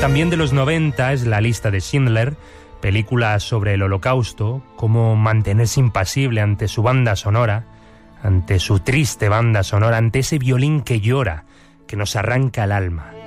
También de los 90 es La lista de Schindler, película sobre el Holocausto, cómo mantenerse impasible ante su banda sonora, ante su triste banda sonora, ante ese violín que llora, que nos arranca el alma.